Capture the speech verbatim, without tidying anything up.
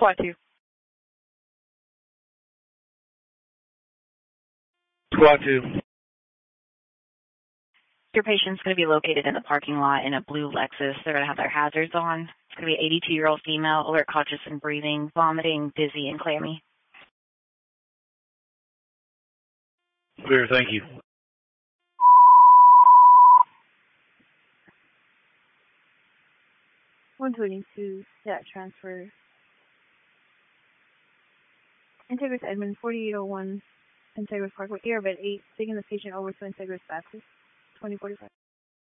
SWAT two. SWAT two. Your patient's going to be located in the parking lot in a blue Lexus. They're going to have their hazards on. It's going to be an eighty-two-year-old female, alert, conscious, and breathing, vomiting, dizzy, and clammy. Clear, thank you. one twenty-two, stat transfer. Integris Edmond, forty-eight oh one, Integris Parkway, Airbed eight, taking the patient over to Integris Baptist, twenty forty-five.